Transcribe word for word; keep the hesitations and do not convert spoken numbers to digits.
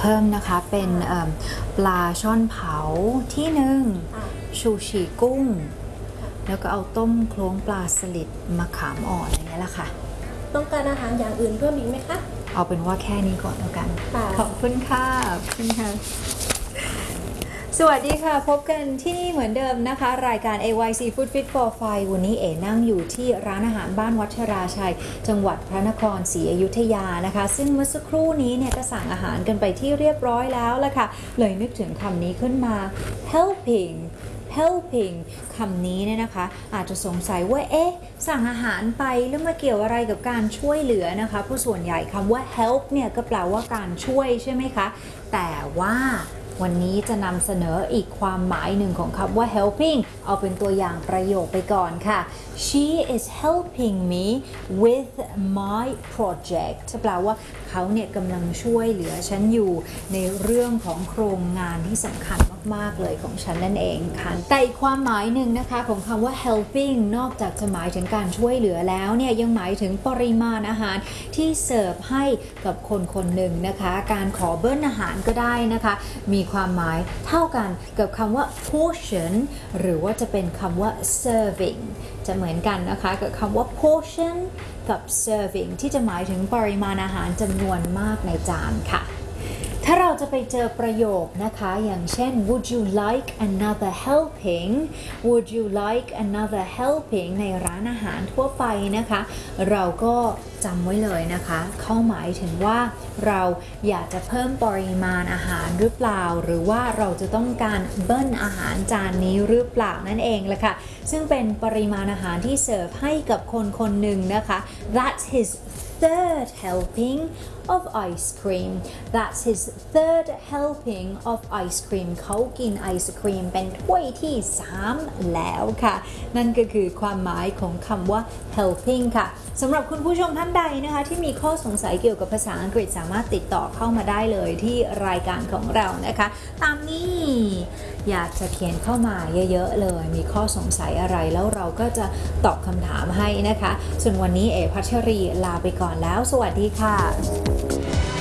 พิ่มนะคะเป็นปลาช่อนเผาที่หนึ่งชูชีกุ้งแล้วก็เอาต้มโครงปลาสลิดมะขามอ่อนอย่างนี้แหละค่ะต้องการอาหารอย่างอื่นเพิ่มอีกไหมคะเอาเป็นว่าแค่นี้ก่อนแล้วกันขอบคุณค่ะขอบคุณค่ะสวัสดีค่ะพบกันที่นี่เหมือนเดิมนะคะรายการ เอ วาย ซี Food Fit for Five วันนี้เอ๋นั่งอยู่ที่ร้านอาหารบ้านวัชราชัยจังหวัดพระนครศรีอยุธยานะคะซึ่งเมื่อสักครู่นี้เนี่ยก็สั่งอาหารกันไปที่เรียบร้อยแล้วละค่ะเลยนึกถึงคำนี้ขึ้นมา helping helping คำนี้เนี่ยนะคะอาจจะสงสัยว่าเอ๊ะสั่งอาหารไปแล้วมาเกี่ยวอะไรกับการช่วยเหลือนะคะเพราะส่วนใหญ่คำว่า help เนี่ยก็แปลว่าการช่วยใช่ไหมคะแต่ว่าวันนี้จะนำเสนออีกความหมายหนึ่งของคำว่า helping เอาเป็นตัวอย่างประโยคไปก่อนค่ะ She is helping me with my project แปลว่าเขาเนี่ยกำลังช่วยเหลือฉันอยู่ในเรื่องของโครงงานที่สำคัญมากๆเลยของฉันนั่นเองค่ะแต่อีกความหมายหนึ่งนะคะของคำว่า helping นอกจากจะหมายถึงการช่วยเหลือแล้วเนี่ยยังหมายถึงปริมาณอาหารที่เสิร์ฟให้กับคนคนหนึ่งนะคะการขอเบิ้ลอาหารก็ได้นะคะมีความหมายเท่ากันกับคำว่า portion หรือว่าจะเป็นคำว่า serving จะเหมือนกันนะคะกับคำว่า portion กับ serving ที่จะหมายถึงปริมาณอาหารจำนวนมากในจานค่ะถ้าเราจะไปเจอประโยคนะคะอย่างเช่น would you like another helping would you like another helping ในร้านอาหารทั่วไปนะคะเราก็จำไว้เลยนะคะเขาหมายถึงว่าเราอยากจะเพิ่มปริมาณอาหารหรือเปล่าหรือว่าเราจะต้องการเบิ้ลอาหารจานนี้หรือเปล่านั่นเองแหละค่ะซึ่งเป็นปริมาณอาหารที่เสิร์ฟให้กับคนคนหนึ่งนะคะ that's his third helping of ice cream that's his third helping of ice cream เขากินไอศครีมเป็นถ้วยที่สามแล้วค่ะนั่นก็คือความหมายของคำว่า helping ค่ะสำหรับคุณผู้ชมท่านใดนะคะที่มีข้อสงสัยเกี่ยวกับภาษาอังกฤษสามารถติดต่อเข้ามาได้เลยที่รายการของเรานะคะตามนี้อยากจะเขียนเข้ามาเยอะๆเลยมีข้อสงสัยอะไรแล้วเราก็จะตอบคำถามให้นะคะส่วนวันนี้เอ๋พัชรีลาไปก่อนแล้วสวัสดีค่ะ